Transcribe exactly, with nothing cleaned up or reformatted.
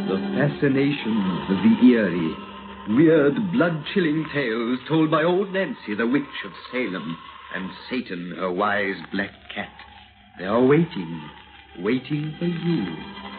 The fascinations of the eerie, weird, blood-chilling tales told by old Nancy, the witch of Salem, and Satan, her wise black cat. They are waiting, waiting for you.